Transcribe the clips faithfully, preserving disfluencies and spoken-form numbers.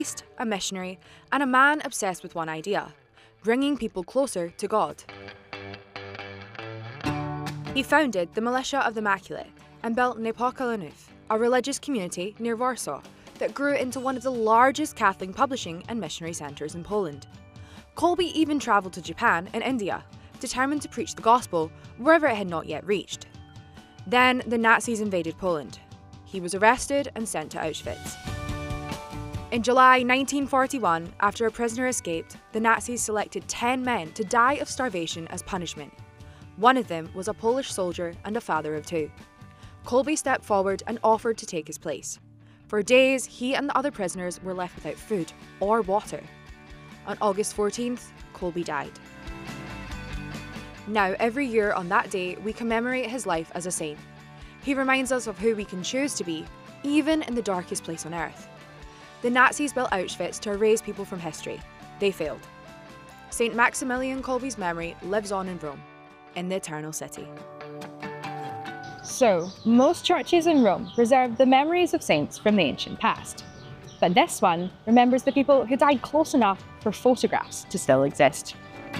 priest, a missionary, and a man obsessed with one idea: bringing people closer to God. He founded the Militia of the Immaculate and built Niepokalanów, a religious community near Warsaw that grew into one of the largest Catholic publishing and missionary centres in Poland. Kolbe even travelled to Japan and India, determined to preach the gospel wherever it had not yet reached. Then the Nazis invaded Poland. He was arrested and sent to Auschwitz. In July nineteen forty-one, after a prisoner escaped, the Nazis selected ten men to die of starvation as punishment. One of them was a Polish soldier and a father of two. Kolbe stepped forward and offered to take his place. For days, he and the other prisoners were left without food or water. On August fourteenth, Kolbe died. Now, every year on that day, we commemorate his life as a saint. He reminds us of who we can choose to be, even in the darkest place on earth. The Nazis built Auschwitz to erase people from history. They failed. Saint Maximilian Kolbe's memory lives on in Rome, in the Eternal City. So, most churches in Rome preserve the memories of saints from the ancient past. But this one remembers the people who died close enough for photographs to still exist.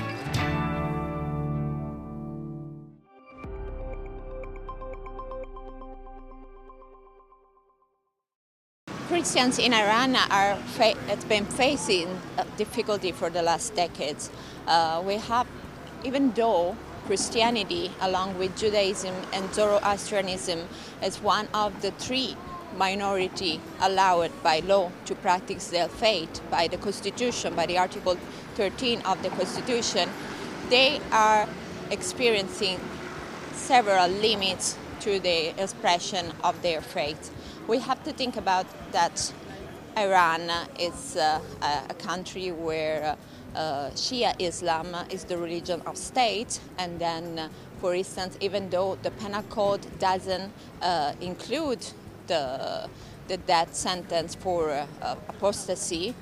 Christians in Iran are fa have been facing difficulty for the last decades. Uh, we have, even though Christianity, along with Judaism and Zoroastrianism, is one of the three minority allowed by law to practice their faith by the Constitution, by the Article thirteen of the Constitution, they are experiencing several limits to the expression of their faith. We have to think about that Iran is uh, a country where uh, Shia Islam is the religion of state, and then, uh, for instance, even though the Penal Code doesn't uh, include the, the death sentence for uh, apostasy,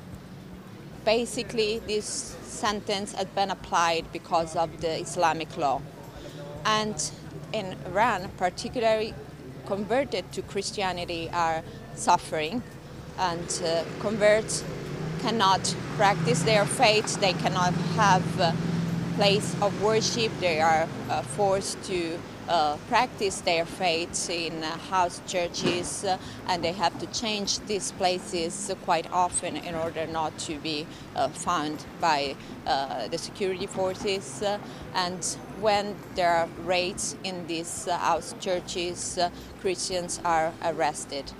basically this sentence has been applied because of the Islamic law. And in Iran, particularly converted to Christianity are suffering, and uh, converts cannot practice their faith, they cannot have a place of worship, they are uh, forced to uh, practice their faith in uh, house churches, uh, and they have to change these places quite often in order not to be uh, found by uh, the security forces. Uh, and when there are raids in these uh, house churches, uh, Christians are arrested.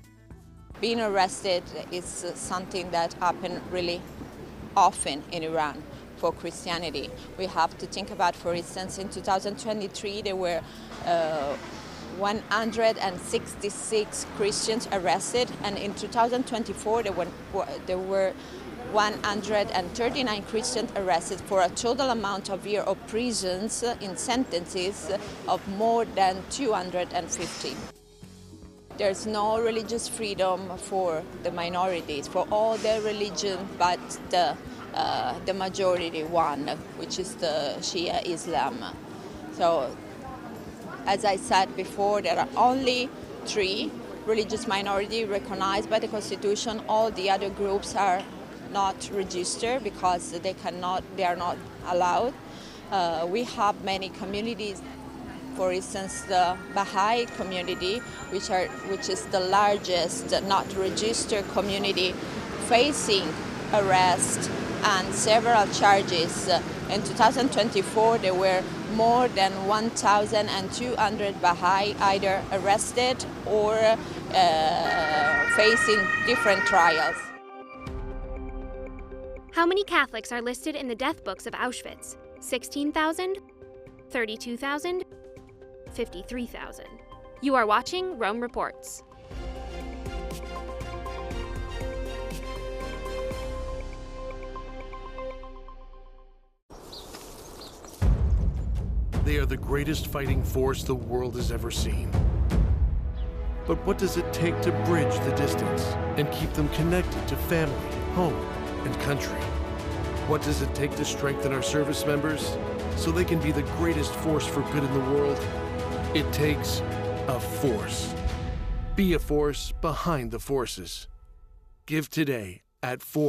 Being arrested is uh, something that happens really often in Iran for Christianity. We have to think about, for instance, in two thousand twenty-three there were uh, one hundred sixty-six Christians arrested, and in two thousand twenty-four there were, there were one hundred thirty-nine Christians arrested for a total amount of years of prisons in sentences of more than two hundred fifty. There's no religious freedom for the minorities, for all their religion but the, uh, the majority one, which is the Shia Islam. So, as I said before, there are only three religious minorities recognized by the Constitution. All the other groups are not registered because they cannot, they are not allowed. Uh, we have many communities. For instance, the Baha'i community, which, are, which is the largest not registered community, facing arrest and several charges. In two thousand twenty-four, there were more than one thousand two hundred Baha'i either arrested or uh, facing different trials. How many Catholics are listed in the death books of Auschwitz? sixteen thousand? thirty-two thousand? fifty-three thousand. You are watching Rome Reports. They are the greatest fighting force the world has ever seen. But what does it take to bridge the distance and keep them connected to family, home, and country? What does it take to strengthen our service members so they can be the greatest force for good in the world? It takes a force. Be a force behind the forces. Give today at four.